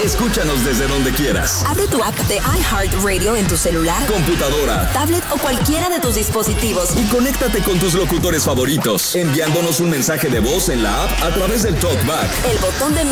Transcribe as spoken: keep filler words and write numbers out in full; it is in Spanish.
Escúchanos desde donde quieras. Abre tu app de iHeartRadio en tu celular, computadora, tablet o cualquiera de tus dispositivos y conéctate con tus locutores favoritos, enviándonos un mensaje de voz en la app a través del TalkBack. El botón de